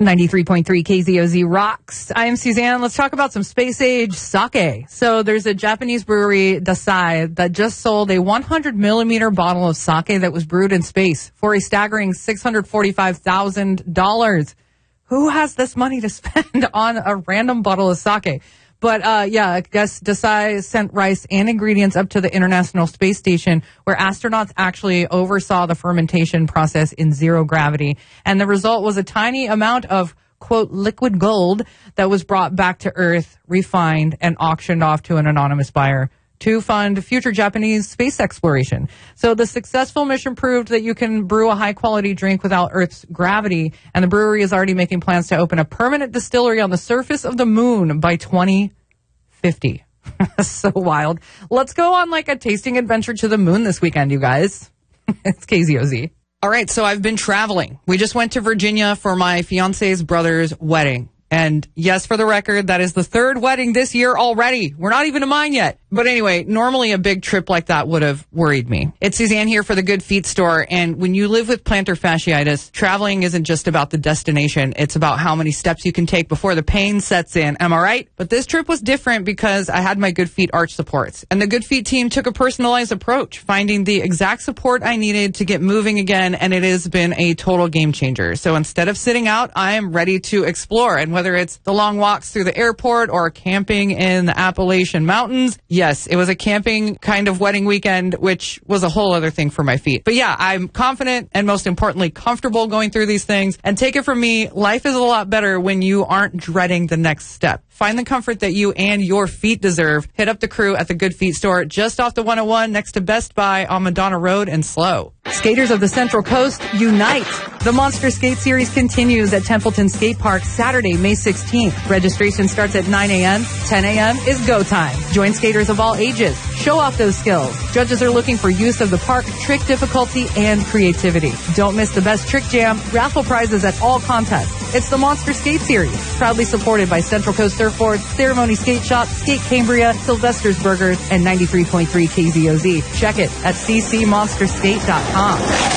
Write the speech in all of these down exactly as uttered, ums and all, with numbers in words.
ninety-three point three K Z O Z rocks. I am Suzanne. Let's talk about some space-age sake. So there's a Japanese brewery, Dasai, that just sold a one hundred millimeter bottle of sake that was brewed in space for a staggering six hundred forty-five thousand dollars. Who has this money to spend on a random bottle of sake? But, uh, yeah, I guess Dasai sent rice and ingredients up to the International Space Station, where astronauts actually oversaw the fermentation process in zero gravity. And the result was a tiny amount of, quote, liquid gold that was brought back to Earth, refined, and auctioned off to an anonymous buyer to fund future Japanese space exploration. So the successful mission proved that you can brew a high-quality drink without Earth's gravity, and the brewery is already making plans to open a permanent distillery on the surface of the moon by twenty fifty. So wild. Let's go on like a tasting adventure to the moon this weekend, you guys. It's K Z O Z. All right, so I've been traveling. We just went to Virginia for my fiance's brother's wedding. And yes, for the record, that is the third wedding this year already. We're not even to mine yet. But anyway, normally a big trip like that would have worried me. It's Suzanne here for the Good Feet store. And when you live with plantar fasciitis, traveling isn't just about the destination. It's about how many steps you can take before the pain sets in. Am I right? But this trip was different because I had my Good Feet arch supports. And the Good Feet team took a personalized approach, finding the exact support I needed to get moving again. And it has been a total game changer. So instead of sitting out, I am ready to explore. And whether it's the long walks through the airport or camping in the Appalachian Mountains, yes, it was a camping kind of wedding weekend, which was a whole other thing for my feet. But yeah, I'm confident and most importantly, comfortable going through these things. And take it from me, life is a lot better when you aren't dreading the next step. Find the comfort that you and your feet deserve. Hit up the crew at the Good Feet store just off the one oh one next to Best Buy on Madonna Road in Slow. Skaters of the Central Coast, unite! The Monster Skate Series continues at Templeton Skate Park Saturday, May sixteenth. Registration starts at nine a.m. ten a.m. is go time. Join skaters of all ages. Show off those skills. Judges are looking for use of the park, trick difficulty, and creativity. Don't miss the best trick jam, raffle prizes at all contests. It's the Monster Skate Series, proudly supported by Central Coast Surfboards, Ceremony Skate Shop, Skate Cambria, Sylvester's Burgers, and ninety-three point three K Z O Z. Check it at c c monster skate dot com.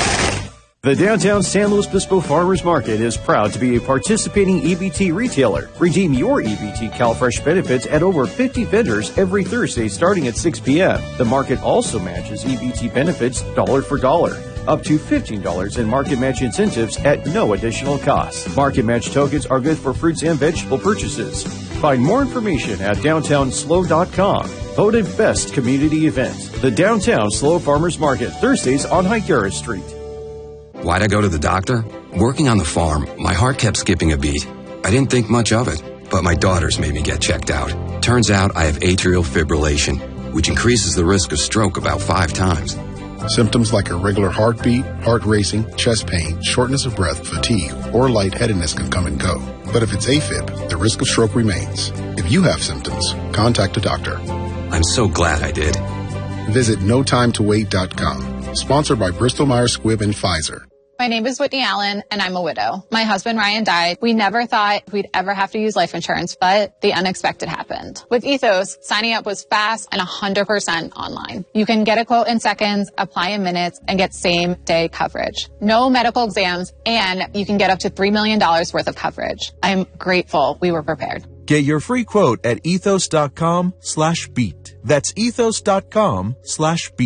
The downtown San Luis Obispo Farmers Market is proud to be a participating E B T retailer. Redeem your E B T CalFresh benefits at over fifty vendors every Thursday starting at six p.m. The market also matches E B T benefits dollar for dollar. Up to fifteen dollars in market match incentives at no additional cost. Market match tokens are good for fruits and vegetable purchases. Find more information at downtown slow dot com. Voted best community event. The Downtown Slow Farmers Market, Thursdays on Higuera Street. Why'd I go to the doctor? Working on the farm, my heart kept skipping a beat. I didn't think much of it, but my daughters made me get checked out. Turns out I have atrial fibrillation, which increases the risk of stroke about five times. Symptoms like irregular heartbeat, heart racing, chest pain, shortness of breath, fatigue, or lightheadedness can come and go. But if it's AFib, the risk of stroke remains. If you have symptoms, contact a doctor. I'm so glad I did. Visit no time to wait dot com. Sponsored by Bristol Myers Squibb and Pfizer. My name is Whitney Allen, and I'm a widow. My husband, Ryan, died. We never thought we'd ever have to use life insurance, but the unexpected happened. With Ethos, signing up was fast and one hundred percent online. You can get a quote in seconds, apply in minutes, and get same-day coverage. No medical exams, and you can get up to three million dollars worth of coverage. I'm grateful we were prepared. Get your free quote at ethos dot com slash beat. That's ethos dot com slash beat.